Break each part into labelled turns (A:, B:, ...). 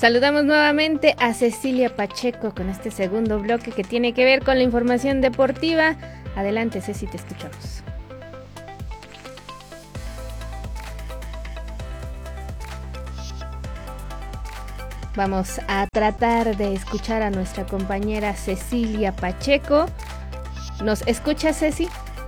A: Saludamos nuevamente a Cecilia Pacheco con este segundo bloque que tiene que ver con la información deportiva. Adelante, Ceci, te escuchamos. Vamos a tratar de escuchar a nuestra compañera Cecilia Pacheco. ¿Nos escuchas, Ceci?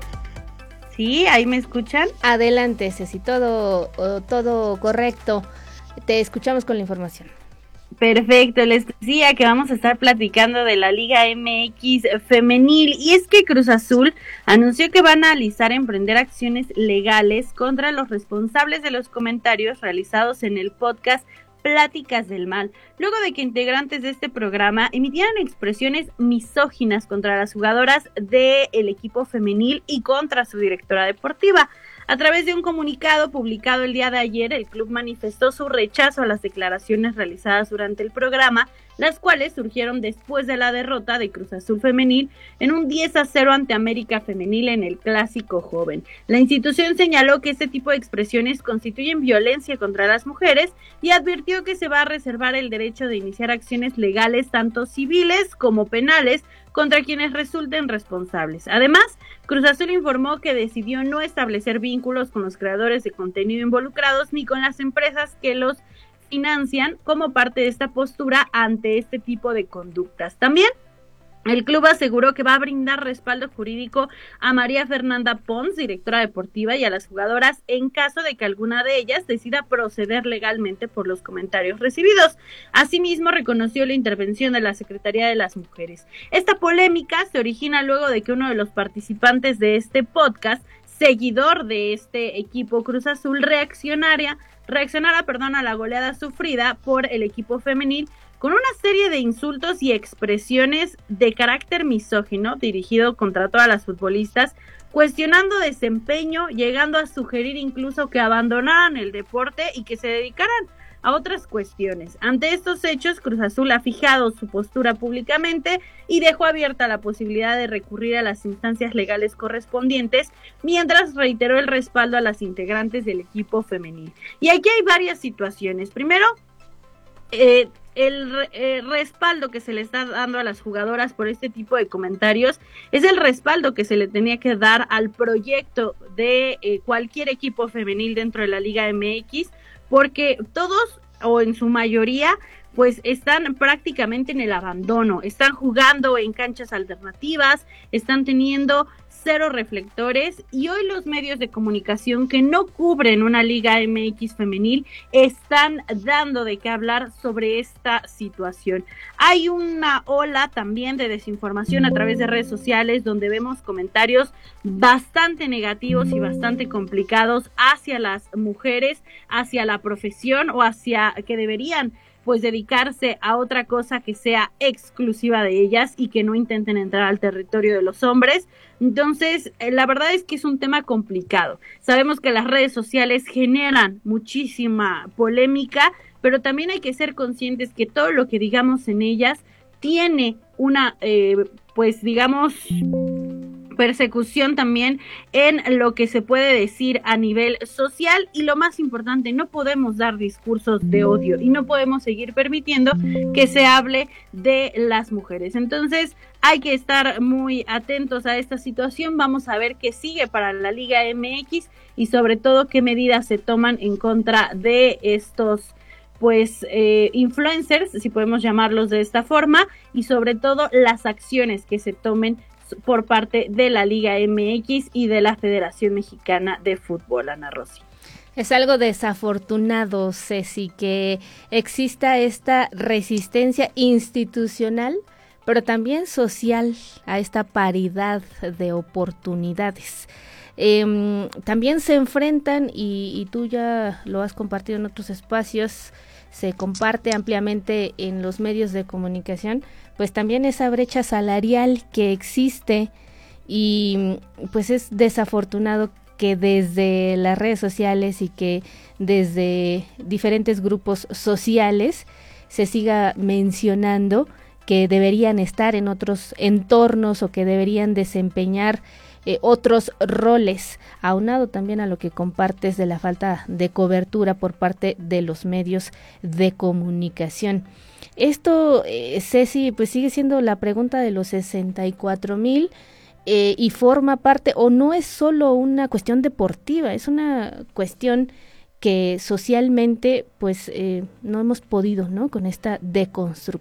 B: Sí, ahí me escuchan.
A: Adelante, Ceci, todo correcto. Te escuchamos con la información.
B: Perfecto, les decía que vamos a estar platicando de la Liga MX femenil, y es que Cruz Azul anunció que van a analizar emprender acciones legales contra los responsables de los comentarios realizados en el podcast Pláticas del Mal, luego de que integrantes de este programa emitieran expresiones misóginas contra las jugadoras del equipo femenil y contra su directora deportiva. A través de un comunicado publicado el día de ayer, el club manifestó su rechazo a las declaraciones realizadas durante el programa, las cuales surgieron después de la derrota de Cruz Azul Femenil en un 10-0 ante América Femenil en el Clásico Joven. La institución señaló que este tipo de expresiones constituyen violencia contra las mujeres y advirtió que se va a reservar el derecho de iniciar acciones legales, tanto civiles como penales, contra quienes resulten responsables. Además, Cruz Azul informó que decidió no establecer vínculos con los creadores de contenido involucrados ni con las empresas que los financian como parte de esta postura ante este tipo de conductas. También el club aseguró que va a brindar respaldo jurídico a María Fernanda Pons, directora deportiva, y a las jugadoras en caso de que alguna de ellas decida proceder legalmente por los comentarios recibidos. Asimismo, reconoció la intervención de la Secretaría de las Mujeres. Esta polémica se origina luego de que uno de los participantes de este podcast, seguidor de este equipo Cruz Azul, reaccionara a la goleada sufrida por el equipo femenil con una serie de insultos y expresiones de carácter misógino dirigido contra todas las futbolistas, cuestionando desempeño, llegando a sugerir incluso que abandonaran el deporte y que se dedicaran a otras cuestiones. Ante estos hechos, Cruz Azul ha fijado su postura públicamente y dejó abierta la posibilidad de recurrir a las instancias legales correspondientes, mientras reiteró el respaldo a las integrantes del equipo femenil. Y aquí hay varias situaciones. Primero, el respaldo que se le está dando a las jugadoras por este tipo de comentarios es el respaldo que se le tenía que dar al proyecto de cualquier equipo femenil dentro de la Liga MX, porque todos o en su mayoría pues están prácticamente en el abandono, están jugando en canchas alternativas, están teniendo cero reflectores, y hoy los medios de comunicación que no cubren una Liga MX femenil están dando de qué hablar sobre esta situación. Hay una ola también de desinformación a través de redes sociales donde vemos comentarios bastante negativos y bastante complicados hacia las mujeres, hacia la profesión o hacia que deberían pues dedicarse a otra cosa que sea exclusiva de ellas y que no intenten entrar al territorio de los hombres. Entonces, la verdad es que es un tema complicado. Sabemos que las redes sociales generan muchísima polémica, pero también hay que ser conscientes que todo lo que digamos en ellas tiene una, pues digamos, persecución también en lo que se puede decir a nivel social, y lo más importante, no podemos dar discursos de odio y no podemos seguir permitiendo que se hable de las mujeres. Entonces hay que estar muy atentos a esta situación. Vamos a ver qué sigue para la Liga MX y sobre todo qué medidas se toman en contra de estos pues influencers, si podemos llamarlos de esta forma, y sobre todo las acciones que se tomen por parte de la Liga MX y de la Federación Mexicana de Fútbol, Ana Rosy.
A: Es algo desafortunado, Ceci, que exista esta resistencia institucional, pero también social a esta paridad de oportunidades. También se enfrentan, y tú ya lo has compartido en otros espacios, se comparte ampliamente en los medios de comunicación, pues también esa brecha salarial que existe, y pues es desafortunado que desde las redes sociales y que desde diferentes grupos sociales se siga mencionando que deberían estar en otros entornos o que deberían desempeñar otros roles, aunado también a lo que compartes de la falta de cobertura por parte de los medios de comunicación. Esto, Ceci, pues sigue siendo la pregunta de los 64,000 y forma parte, o no es solo una cuestión deportiva, es una cuestión que socialmente pues no hemos podido, ¿no? Con esta deconstrucción.